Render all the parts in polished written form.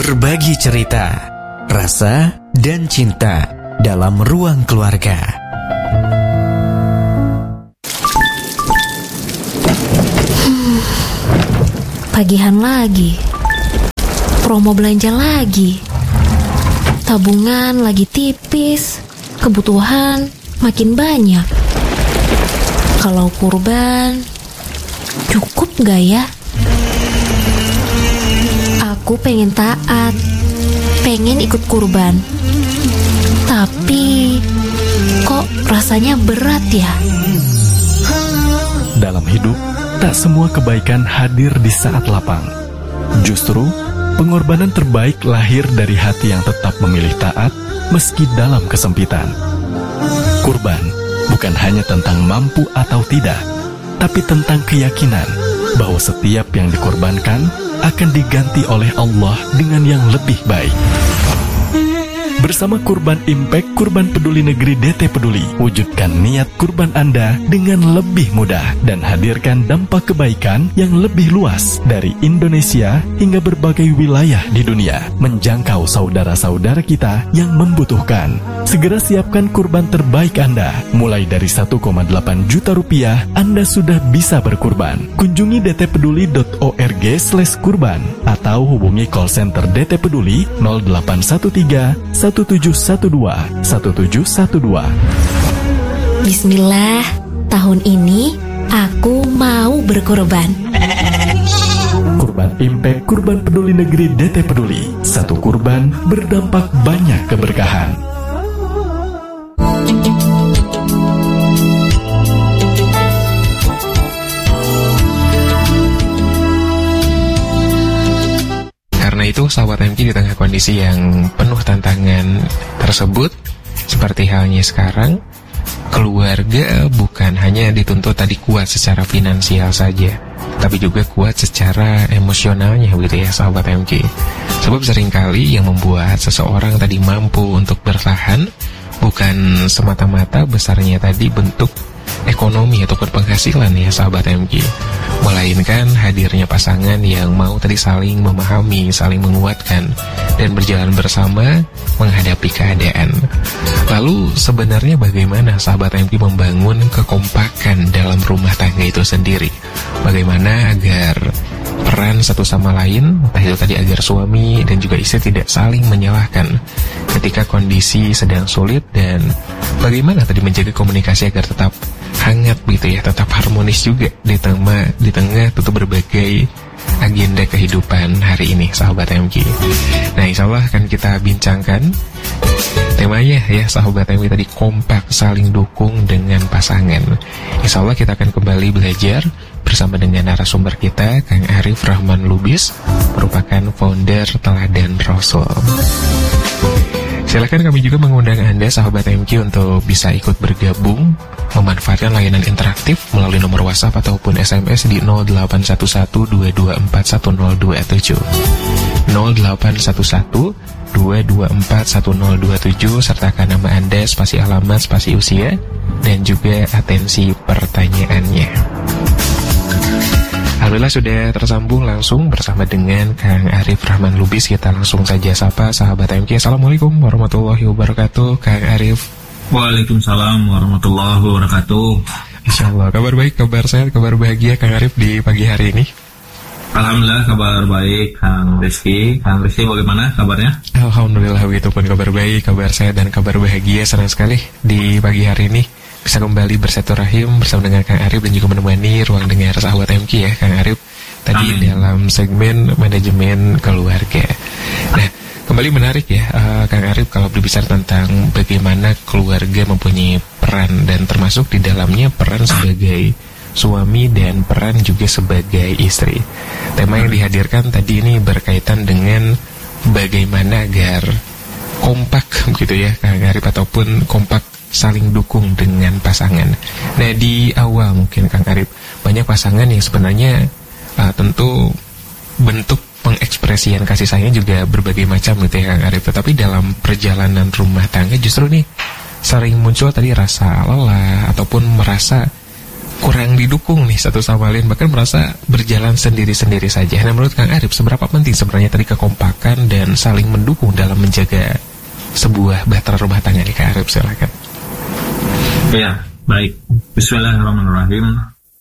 Berbagi cerita, rasa, dan cinta dalam ruang keluarga. Tagihan lagi, promo belanja lagi, tabungan lagi tipis, kebutuhan makin banyak. Kalau kurban, cukup gak ya? Aku pengen taat, pengen ikut kurban, tapi kok rasanya berat ya? Dalam hidup, tak semua kebaikan hadir di saat lapang. Justru, pengorbanan terbaik lahir dari hati yang tetap memilih taat meski dalam kesempitan. Kurban bukan hanya tentang mampu atau tidak, tapi tentang keyakinan bahwa setiap yang dikorbankan akan diganti oleh Allah dengan yang lebih baik. Bersama Kurban Impact, Kurban Peduli Negeri DT Peduli, wujudkan niat kurban Anda dengan lebih mudah dan hadirkan dampak kebaikan yang lebih luas dari Indonesia hingga berbagai wilayah di dunia, menjangkau saudara-saudara kita yang membutuhkan. Segera siapkan kurban terbaik Anda. Mulai dari 1,8 juta rupiah, Anda sudah bisa berkurban. Kunjungi dtpeduli.org/kurban atau hubungi call center DT Peduli 0813 1712. Bismillah, tahun ini aku mau berkurban. Kurban Impact, Kurban Peduli Negeri DT Peduli. Satu kurban berdampak banyak keberkahan. Karena itu, sahabat MK, di tengah kondisi yang penuh tantangan tersebut, seperti halnya sekarang, keluarga bukan hanya dituntut tadi kuat secara finansial saja, tapi juga kuat secara emosionalnya, begitu ya sahabat MK. Sebab seringkali yang membuat seseorang tadi mampu untuk bertahan bukan semata-mata besarnya tadi bentuk ekonomi ataupun penghasilan ya sahabat MK, melainkan hadirnya pasangan yang mau tadi saling memahami, saling menguatkan, dan berjalan bersama menghadapi keadaan. Lalu sebenarnya bagaimana sahabat MK membangun kekompakan dalam rumah tangga itu sendiri? Bagaimana agar peran satu sama lain, entah itu tadi agar suami dan juga istri tidak saling menyalahkan ketika kondisi sedang sulit, dan bagaimana tadi menjaga komunikasi agar tetap hangat gitu ya, tetap harmonis juga di tengah tentu berbagai agenda kehidupan hari ini sahabat MK. Nah, insya Allah akan kita bincangkan temanya ya sahabat MK tadi, kompak saling dukung dengan pasangan. Insya Allah kita akan kembali belajar bersama dengan narasumber kita, Kang Arif Rahman Lubis, merupakan founder Teladan Rasul. Silakan kami juga mengundang Anda sahabat MK untuk bisa ikut bergabung, memanfaatkan layanan interaktif melalui nomor WhatsApp ataupun SMS di 0811-224-1027 0811-224-1027, sertakan nama Anda, spasi alamat, spasi usia, dan juga atensi pertanyaannya. Alhamdulillah sudah tersambung langsung bersama dengan Kang Arif Rahman Lubis. Kita langsung saja sapa sahabat MK. Assalamualaikum warahmatullahi wabarakatuh, Kang Arif. Waalaikumsalam warahmatullahi wabarakatuh. Insyaallah kabar baik, kabar sehat, kabar bahagia Kang Arif di pagi hari ini. Alhamdulillah kabar baik Kang Rizky. Kang Rizky bagaimana kabarnya? Alhamdulillah begitu pun, kabar baik, kabar sehat, dan kabar bahagia. Senang sekali di pagi hari ini bisa kembali bersilaturahim bersama dengan Kang Arif dan juga menemani ruang dengar sahabat MK ya Kang Arif tadi. Amin. Dalam segmen manajemen keluarga. Nah, kembali menarik ya Kang Arif kalau berbicara tentang bagaimana keluarga mempunyai peran, dan termasuk di dalamnya peran sebagai suami dan peran juga sebagai istri. Tema yang dihadirkan tadi ini berkaitan dengan bagaimana agar kompak begitu ya Kang Arif, ataupun kompak saling dukung dengan pasangan. Nah, di awal mungkin Kang Arif, banyak pasangan yang sebenarnya tentu bentuk pengekspresian kasih sayang juga berbagai macam gitu ya Kang Arif. Tetapi dalam perjalanan rumah tangga justru nih sering muncul tadi rasa lelah ataupun merasa kurang didukung nih satu sama lain, bahkan merasa berjalan sendiri-sendiri saja. Nah, menurut Kang Arif, seberapa penting sebenarnya tadi kekompakan dan saling mendukung dalam menjaga sebuah bahtera rumah tangga nih, Kang Arif, silakan. Ya, baik. Bismillahirrahmanirrahim.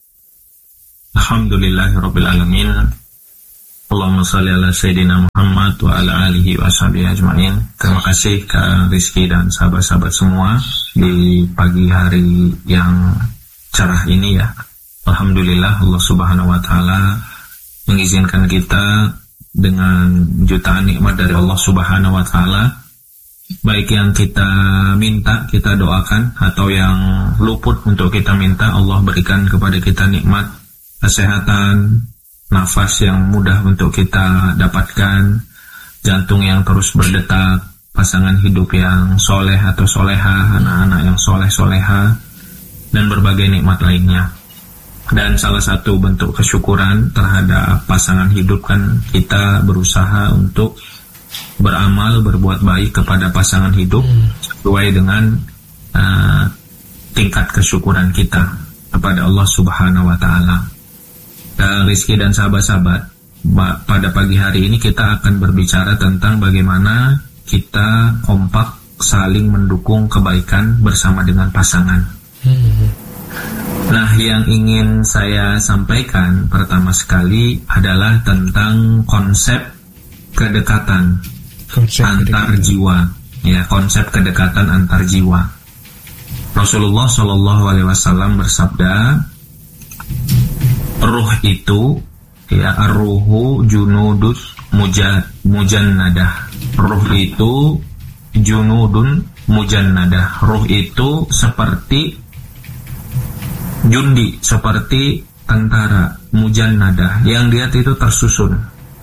Alhamdulillahirrabbilalamin. Allahumma sholli ala Sayyidina Muhammad wa ala alihi wa sahbihi ajma'in. Terima kasih Kak Rizky dan sahabat-sahabat semua di pagi hari yang cerah ini ya. Alhamdulillah Allah Subhanahu wa taala mengizinkan kita dengan jutaan nikmat dari Allah Subhanahu wa taala, baik yang kita minta kita doakan atau yang luput untuk kita minta, Allah berikan kepada kita nikmat kesehatan, nafas yang mudah untuk kita dapatkan, jantung yang terus berdetak, pasangan hidup yang soleh atau soleha, anak-anak yang soleh-soleha, dan berbagai nikmat lainnya. Dan salah satu bentuk kesyukuran terhadap pasangan hidup kan kita berusaha untuk beramal, berbuat baik kepada pasangan hidup sesuai dengan tingkat kesyukuran kita kepada Allah Subhanahu wa taala. Rizky dan sahabat-sahabat, pada pagi hari ini kita akan berbicara tentang bagaimana kita kompak saling mendukung kebaikan bersama dengan pasangan. Nah, yang ingin saya sampaikan pertama sekali adalah tentang konsep kedekatan antar jiwa. Ya, konsep kedekatan antar jiwa. Rasulullah SAW bersabda, ruh itu, ya, ar-ruhu junudus mujannadah. Ruh itu junudun mujannadah. Ruh itu seperti jundi, seperti tentara mujannadah yang dia itu tersusun.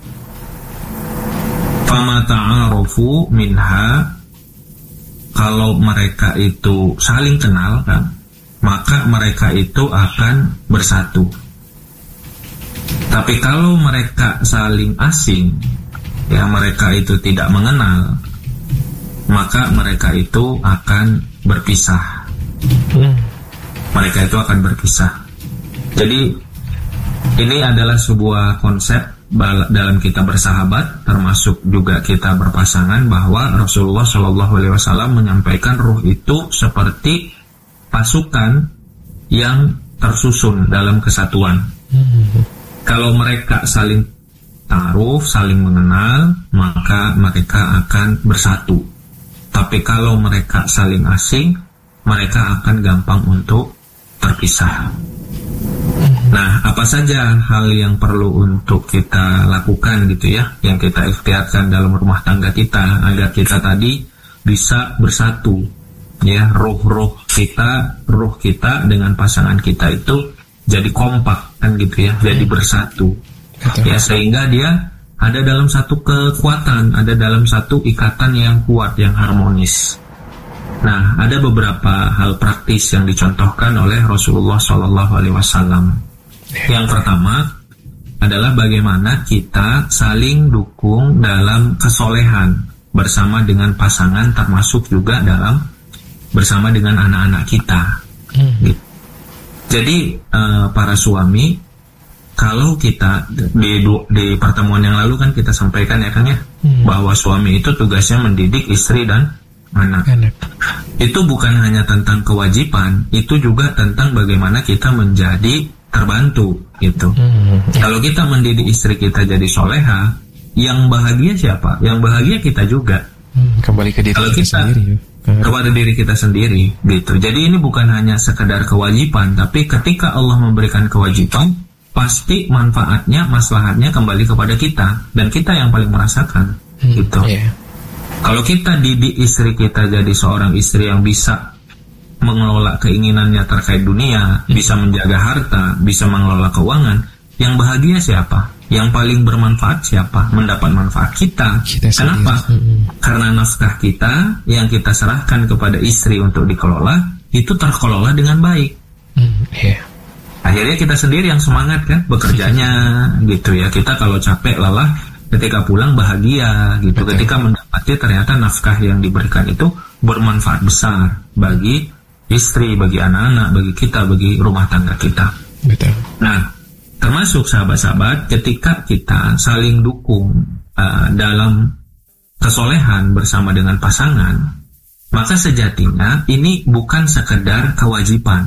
Fama ta'arufu minha, kalau mereka itu saling kenal kan, maka mereka itu akan bersatu. Tapi kalau mereka saling asing, ya, mereka itu tidak mengenal, maka mereka itu akan berpisah. Mereka itu akan berpisah. Jadi ini adalah sebuah konsep dalam kita bersahabat, termasuk juga kita berpasangan, bahwa Rasulullah SAW menyampaikan ruh itu seperti pasukan yang tersusun dalam kesatuan. Kalau mereka saling ta'aruf, saling mengenal, maka mereka akan bersatu. Tapi kalau mereka saling asing, mereka akan gampang untuk terpisah. Nah, apa saja hal yang perlu untuk kita lakukan gitu ya, yang kita ikhtiarkan dalam rumah tangga kita agar kita tadi bisa bersatu, ya, ruh kita dengan pasangan kita itu jadi kompak kan gitu ya, jadi bersatu. Ya, sehingga dia ada dalam satu kekuatan, ada dalam satu ikatan yang kuat, yang harmonis. Nah, ada beberapa hal praktis yang dicontohkan oleh Rasulullah SAW. Yang pertama adalah bagaimana kita saling dukung dalam kesolehan bersama dengan pasangan, termasuk juga dalam bersama dengan anak-anak kita. Gitu. Jadi para suami, kalau kita di pertemuan yang lalu kan kita sampaikan ya Kang ya, bahwa suami itu tugasnya mendidik istri dan anak. Itu bukan hanya tentang kewajiban, itu juga tentang bagaimana kita menjadi terbantu gitu. Kalau kita mendidik istri kita jadi soleha, yang bahagia siapa? Yang bahagia kita juga. Kembali ke diri kita sendiri. Kepada diri kita sendiri gitu. Jadi ini bukan hanya sekedar kewajiban, tapi ketika Allah memberikan kewajiban, pasti manfaatnya, maslahatnya kembali kepada kita, dan kita yang paling merasakan gitu. Kalau kita didik istri kita jadi seorang istri yang bisa mengelola keinginannya terkait dunia, bisa menjaga harta, bisa mengelola keuangan, yang bahagia siapa? Yang paling bermanfaat siapa? Mendapat manfaat kita. Kenapa? Karena nafkah kita yang kita serahkan kepada istri untuk dikelola, itu terkelola dengan baik. Akhirnya kita sendiri yang semangat kan bekerjanya gitu ya. Kita kalau capek lelah, ketika pulang bahagia gitu. Ketika mendapati ternyata nafkah yang diberikan itu bermanfaat besar bagi istri, bagi anak-anak, bagi kita, bagi rumah tangga kita. Betul. Nah, termasuk sahabat-sahabat, ketika kita saling dukung dalam kesolehan bersama dengan pasangan, maka sejatinya ini bukan sekedar kewajiban,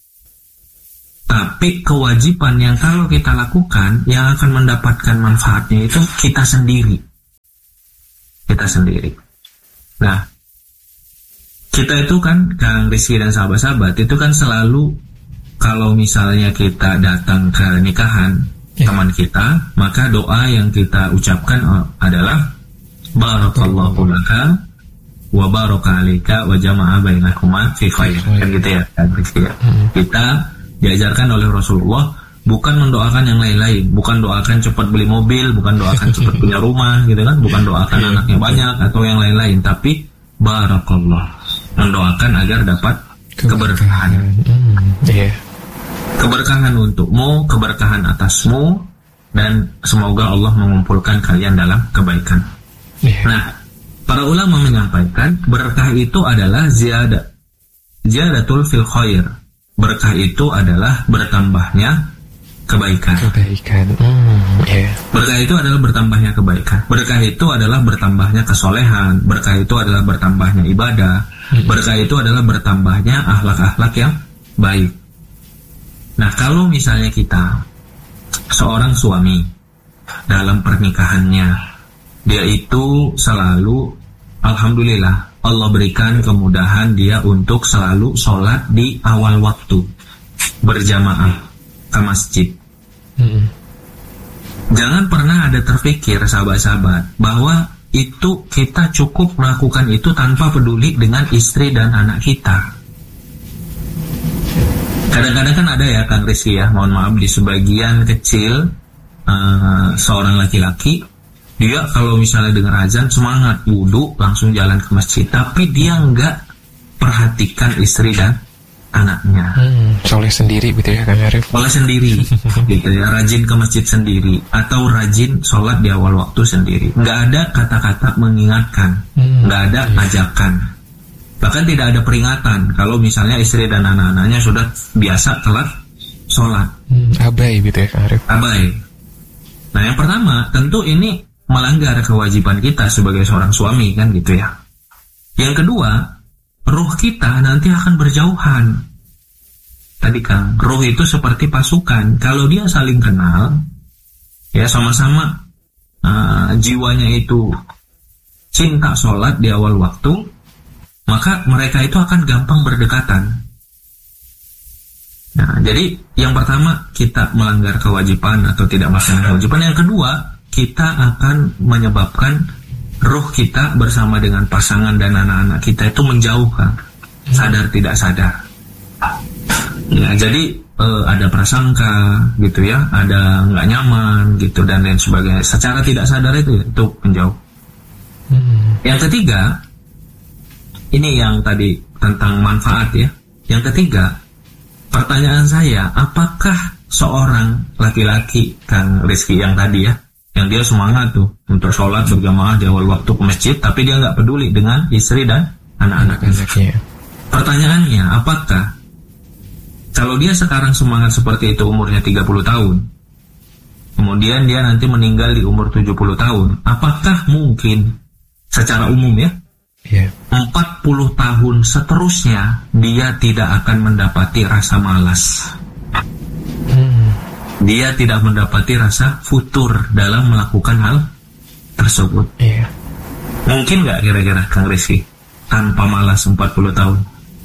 tapi kewajiban yang kalau kita lakukan yang akan mendapatkan manfaatnya itu kita sendiri. Kita sendiri. Nah, kita itu kan, Kang Rizky dan sahabat-sahabat, itu kan selalu kalau misalnya kita datang ke nikahan teman kita, maka doa yang kita ucapkan adalah barakallahu laka wa baraka alika wa jama'a bainakuma fi khair. Kan gitu ya, Kang Rizky ya. Kita diajarkan oleh Rasulullah bukan mendoakan yang lain-lain, bukan doakan cepat beli mobil, bukan doakan cepat punya rumah gitu kan, bukan doakan anaknya banyak atau yang lain-lain, tapi barakallah, mendoakan agar dapat keberkahan. Keberkahan untukmu, keberkahan atasmu, dan semoga Allah mengumpulkan kalian dalam kebaikan. Nah, para ulama menyampaikan berkah itu adalah ziyadatul fil khair. Berkah itu adalah bertambahnya kebaikan. Berkah itu adalah bertambahnya kebaikan. Berkah itu adalah bertambahnya kesolehan. Berkah itu adalah bertambahnya ibadah. Berkah itu adalah bertambahnya akhlak-akhlak yang baik. Nah, kalau misalnya kita seorang suami dalam pernikahannya, dia itu selalu, alhamdulillah, Allah berikan kemudahan dia untuk selalu sholat di awal waktu, berjamaah ke masjid. Jangan pernah ada terpikir, sahabat-sahabat, bahwa itu kita cukup melakukan itu tanpa peduli dengan istri dan anak kita. Kadang-kadang kan ada ya, Kang Rizky ya, mohon maaf, di sebagian kecil seorang laki-laki, dia kalau misalnya dengar azan semangat wudu langsung jalan ke masjid, tapi dia nggak perhatikan istri dan anaknya. Soleh sendiri gitu ya, Kang Arif. Soleh sendiri gitu ya, rajin ke masjid sendiri atau rajin sholat di awal waktu sendiri. Nggak ada kata-kata mengingatkan, nggak ada ajakan. Bahkan tidak ada peringatan kalau misalnya istri dan anak-anaknya sudah biasa telat sholat. Abai gitu ya, Kang Arif. Abai. Nah, yang pertama tentu ini melanggar kewajiban kita sebagai seorang suami kan gitu ya. Yang kedua, ruh kita nanti akan berjauhan. Tadi kan, ruh itu seperti pasukan. Kalau dia saling kenal, ya sama-sama jiwanya itu cinta sholat di awal waktu, maka mereka itu akan gampang berdekatan. Nah, jadi yang pertama kita melanggar kewajiban atau tidak melaksanakan kewajiban. Yang kedua, kita akan menyebabkan ruh kita bersama dengan pasangan dan anak-anak kita itu menjauh, kan, sadar tidak sadar. Ya, jadi ada prasangka gitu ya, ada nggak nyaman gitu dan lain sebagainya. Secara tidak sadar itu menjauh. Yang ketiga, ini yang tadi tentang manfaat ya. Yang ketiga, pertanyaan saya, apakah seorang laki-laki, Kang Rizky yang tadi ya, yang dia semangat tuh untuk sholat berjamaah di awal waktu ke masjid, tapi dia nggak peduli dengan istri dan anak-anaknya. Pertanyaannya, apakah kalau dia sekarang semangat seperti itu umurnya 30 tahun, kemudian dia nanti meninggal di umur 70 tahun, apakah mungkin secara umum ya, 40 tahun seterusnya dia tidak akan mendapati rasa malas? Dia tidak mendapati rasa futur dalam melakukan hal tersebut. Mungkin nggak kira-kira, Kang Rizky, tanpa malas 40 tahun?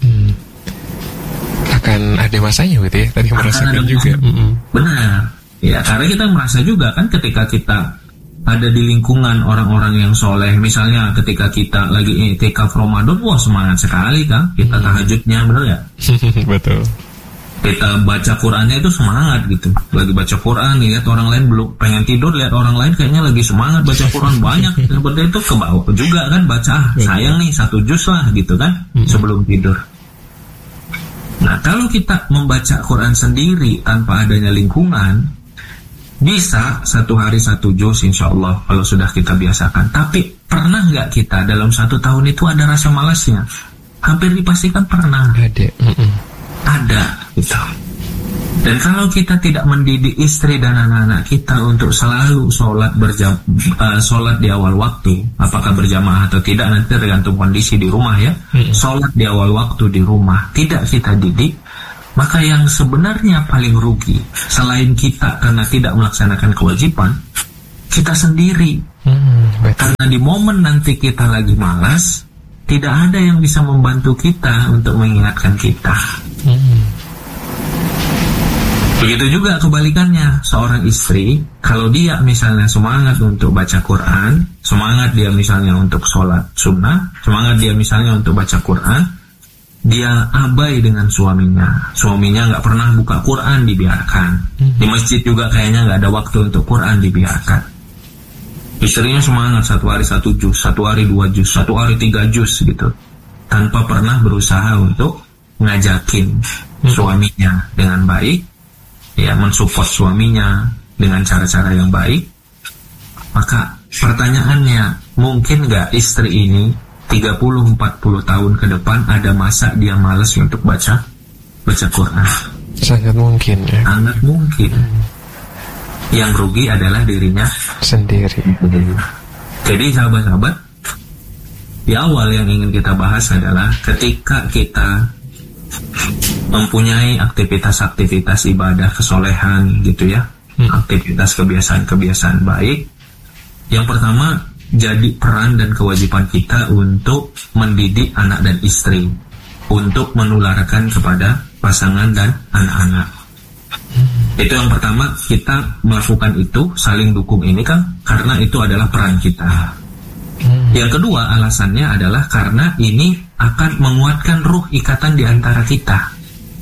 Akan ada masanya gitu ya, tadi merasakan juga. Benar. Ya, karena kita merasa juga kan ketika kita ada di lingkungan orang-orang yang soleh, misalnya ketika kita lagi i'tikaf Ramadan, wah semangat sekali kan, kita tahajudnya, benar ya? Betul. Kita baca Qurannya itu semangat gitu. Lagi baca Quran, lihat orang lain belum pengen tidur, lihat orang lain kayaknya lagi semangat baca Quran banyak. Seperti itu ke bawah juga kan, baca sayang nih 1 juz lah gitu kan sebelum tidur. Nah, kalau kita membaca Quran sendiri tanpa adanya lingkungan, bisa 1 hari 1 juz insya Allah kalau sudah kita biasakan. Tapi pernah nggak kita dalam 1 tahun itu ada rasa malasnya? Hampir dipastikan pernah. Ada gitu. Dan kalau kita tidak mendidik istri dan anak-anak kita untuk selalu sholat di awal waktu, apakah berjamaah atau tidak nanti tergantung kondisi di rumah ya. Sholat di awal waktu di rumah tidak kita didik, maka yang sebenarnya paling rugi selain kita karena tidak melaksanakan kewajiban, kita sendiri. Karena di momen nanti kita lagi malas, tidak ada yang bisa membantu kita untuk mengingatkan kita. Begitu juga kebalikannya, seorang istri kalau dia misalnya semangat untuk baca Quran, semangat dia misalnya untuk sholat sunnah, semangat dia misalnya untuk baca Quran, dia abai dengan suaminya nggak pernah buka Quran, dibiarkan. Di masjid juga kayaknya nggak ada waktu untuk Quran, dibiarkan. Istrinya semangat, satu hari 1 juz, satu hari 2 juz, satu hari 3 juz gitu, tanpa pernah berusaha untuk ngajakin suaminya dengan baik, ya, mensupport suaminya dengan cara-cara yang baik. Maka pertanyaannya, mungkin nggak istri ini 30-40 tahun ke depan ada masa dia malas untuk baca Quran? Sangat mungkin ya. Sangat mungkin. Yang rugi adalah dirinya sendiri. Jadi sahabat-sahabat, di awal yang ingin kita bahas adalah ketika kita mempunyai aktivitas-aktivitas ibadah kesolehan gitu ya, aktivitas kebiasaan-kebiasaan baik, yang pertama jadi peran dan kewajiban kita untuk mendidik anak dan istri, untuk menularkan kepada pasangan dan anak-anak. Itu yang pertama, kita melakukan itu, saling dukung ini kan karena itu adalah peran kita. Yang kedua alasannya adalah karena ini akan menguatkan ruh ikatan di antara kita.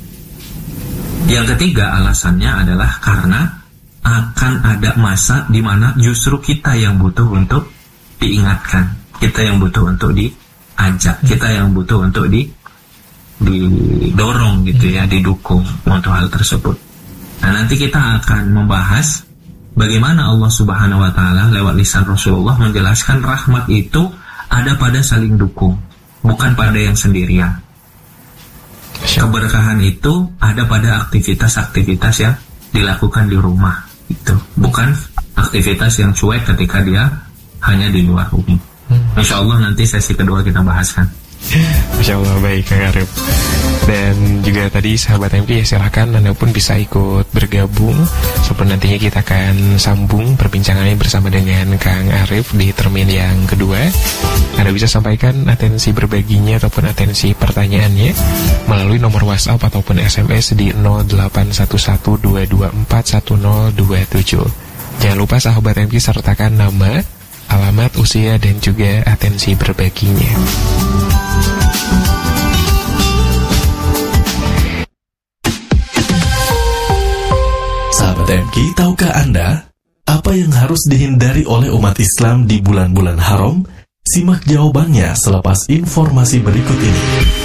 Yang ketiga alasannya adalah karena akan ada masa di mana justru kita yang butuh untuk diingatkan, kita yang butuh untuk diajak, kita yang butuh untuk didorong gitu ya, didukung untuk hal tersebut. Nah, nanti kita akan membahas bagaimana Allah Subhanahu wa Ta'ala lewat lisan Rasulullah menjelaskan rahmat itu ada pada saling dukung, bukan pada yang sendirian. Keberkahan itu ada pada aktivitas-aktivitas yang dilakukan di rumah, itu bukan aktivitas yang cuek ketika dia hanya di luar rumah. Insya Allah nanti sesi kedua kita bahaskan. Masya Allah, baik Kang Arif. Dan juga tadi sahabat MP, ya silahkan Anda pun bisa ikut bergabung sebelum nantinya kita akan sambung perbincangannya bersama dengan Kang Arif di termin yang kedua. Anda bisa sampaikan atensi berbaginya ataupun atensi pertanyaannya melalui nomor WhatsApp ataupun SMS di 081122410027. Jangan lupa sahabat MP sertakan nama, alamat, usia, dan juga atensi berbaginya. Sahabat MK, tahukah Anda apa yang harus dihindari oleh umat Islam di bulan-bulan haram? Simak jawabannya selepas informasi berikut ini.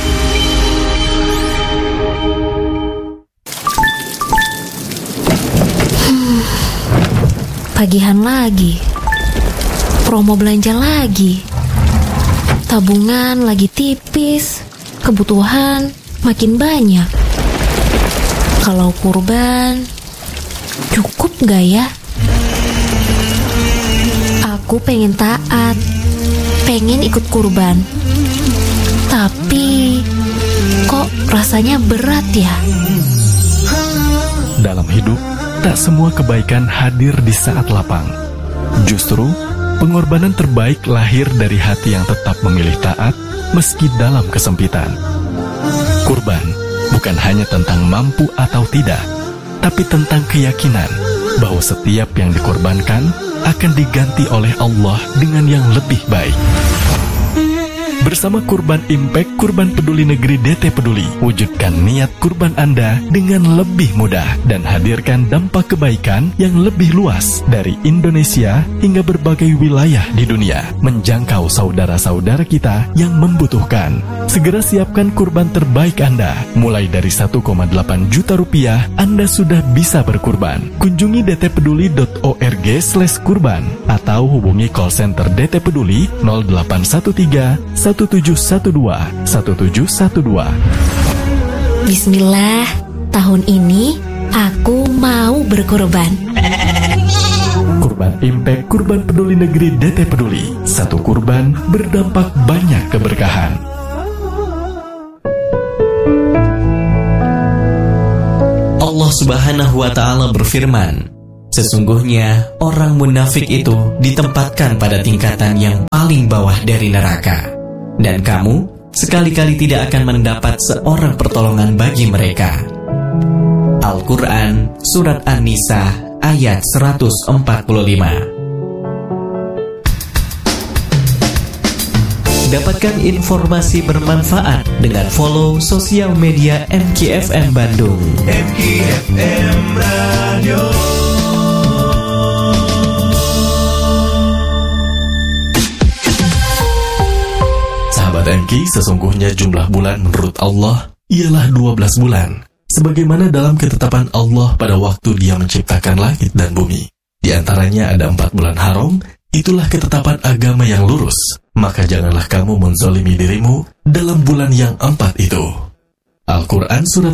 Pagihan lagi, promo belanja lagi, tabungan lagi tipis, kebutuhan makin banyak. Kalau kurban, cukup gak ya? Aku pengen taat, pengen ikut kurban, tapi kok rasanya berat ya? Dalam hidup, tak semua kebaikan hadir di saat lapang. Justru, pengorbanan terbaik lahir dari hati yang tetap memilih taat meski dalam kesempitan. Kurban bukan hanya tentang mampu atau tidak, tapi tentang keyakinan bahwa setiap yang dikorbankan akan diganti oleh Allah dengan yang lebih baik. Bersama Kurban Impact, Kurban Peduli Negeri DT Peduli, wujudkan niat kurban Anda dengan lebih mudah dan hadirkan dampak kebaikan yang lebih luas dari Indonesia hingga berbagai wilayah di dunia, menjangkau saudara-saudara kita yang membutuhkan. Segera siapkan kurban terbaik Anda. Mulai dari 1,8 juta rupiah, Anda sudah bisa berkurban. Kunjungi dtpeduli.org/kurban atau hubungi call center DT Peduli 0813 1712-1712. Bismillah, tahun ini aku mau berkorban. Kurban Impact Kurban Peduli Negeri DT Peduli. Satu kurban berdampak banyak keberkahan. Allah Subhanahu wa Ta'ala berfirman, sesungguhnya orang munafik itu ditempatkan pada tingkatan yang paling bawah dari neraka, dan kamu sekali-kali tidak akan mendapat seorang pertolongan bagi mereka. Al-Quran Surat An-Nisa ayat 145. Dapatkan informasi bermanfaat dengan follow sosial media MKFM Bandung. MKFM Radio. Sahabat MK, sesungguhnya jumlah bulan menurut Allah ialah 12 bulan. Sebagaimana dalam ketetapan Allah pada waktu Dia menciptakan langit dan bumi. Di antaranya ada 4 bulan haram. Itulah ketetapan agama yang lurus. Maka janganlah kamu menzalimi dirimu dalam bulan yang 4 itu. Al-Quran Surat